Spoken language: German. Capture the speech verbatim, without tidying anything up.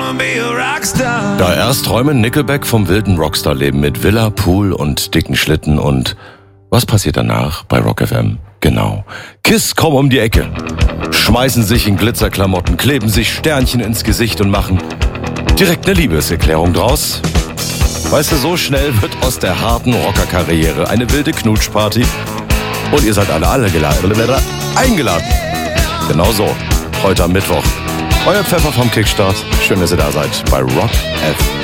Da erst träumen Nickelback vom wilden Rockstar-Leben mit Villa, Pool und dicken Schlitten. Und was passiert danach bei Rock F M? Genau. Kiss kommen um die Ecke, schmeißen sich in Glitzerklamotten, kleben sich Sternchen ins Gesicht und machen direkt eine Liebeserklärung draus. Weißt du, so schnell wird aus der harten Rockerkarriere eine wilde Knutschparty. Und ihr seid alle, alle geladen, eingeladen. Genau so. Heute am Mittwoch. Euer Pfeffer vom Kickstart. Schön, dass ihr da seid bei Rock F M.